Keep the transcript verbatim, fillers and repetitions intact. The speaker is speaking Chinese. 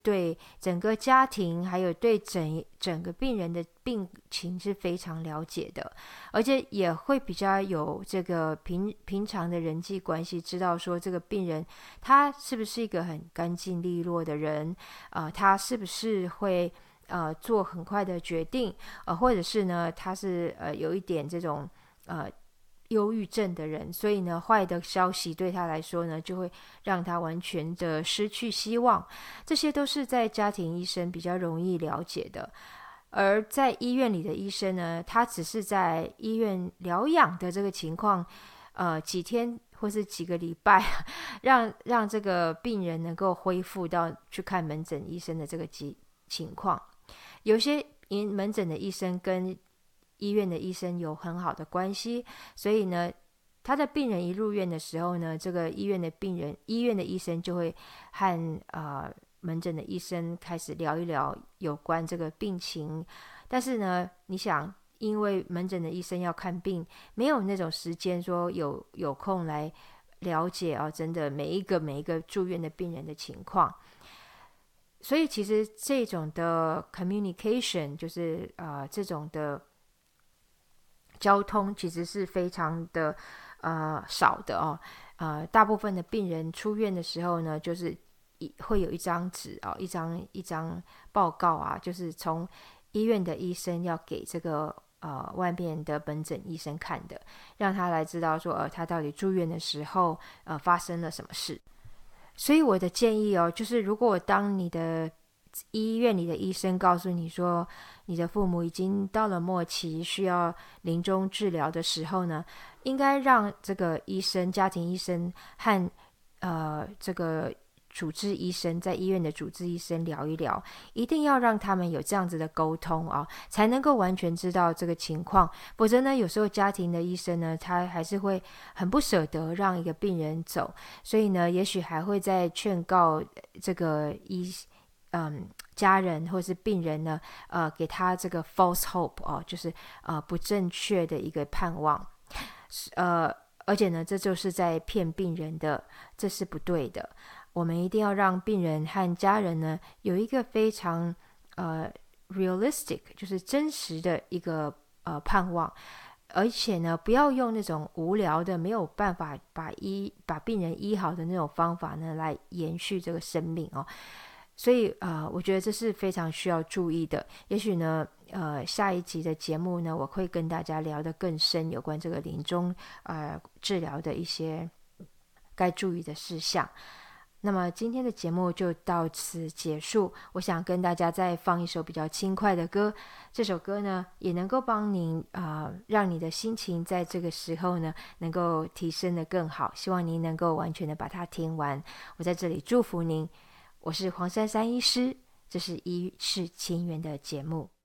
对整个家庭还有对整整个病人的病情是非常了解的，而且也会比较有这个平平常的人际关系，知道说这个病人他是不是一个很干净利落的人，呃，他是不是会呃做很快的决定，呃，或者是呢他是呃有一点这种呃忧郁症的人，所以呢，坏的消息对他来说呢，就会让他完全的失去希望。这些都是在家庭医生比较容易了解的。而在医院里的医生呢，他只是在医院疗养的这个情况，呃，几天或是几个礼拜，让让这个病人能够恢复到去看门诊医生的这个情况。有些门诊的医生跟医院的医生有很好的关系，所以呢，他的病人一入院的时候呢，这个医院的病人、医院的医生就会和呃门诊的医生开始聊一聊有关这个病情。但是呢，你想，因为门诊的医生要看病，没有那种时间说有有空来了解啊，真的每一个每一个住院的病人的情况。所以其实这种的 communication 就是呃这种的交通其实是非常的呃少的哦。呃，大部分的病人出院的时候呢，就是会有一张纸哦，一张一张报告啊，就是从医院的医生要给这个呃外面的门诊医生看的，让他来知道说呃他到底住院的时候呃发生了什么事。所以我的建议哦，就是如果当你的医院里的医生告诉你说你的父母已经到了末期需要临终治疗的时候呢，应该让这个医生家庭医生和呃这个主治医生在医院的主治医生聊一聊，一定要让他们有这样子的沟通啊，才能够完全知道这个情况。否则呢，有时候家庭的医生呢，他还是会很不舍得让一个病人走，所以呢，也许还会再劝告这个医嗯家人或是病人呢，呃，给他这个 false hope 哦，就是呃不正确的一个盼望，呃，而且呢，这就是在骗病人的，这是不对的。我们一定要让病人和家人呢有一个非常呃 realistic， 就是真实的一个呃盼望，而且呢，不要用那种无聊的、没有办法把医把病人医好的那种方法呢来延续这个生命哦。所以呃，我觉得这是非常需要注意的。也许呢，呃，下一集的节目呢，我会跟大家聊得更深，有关这个临终呃治疗的一些该注意的事项。那么今天的节目就到此结束。我想跟大家再放一首比较轻快的歌，这首歌呢也能够帮您啊、呃，让你的心情在这个时候呢能够提升得更好。希望您能够完全的把它听完。我在这里祝福您。我是黄珊珊医师，这是医事情缘的节目。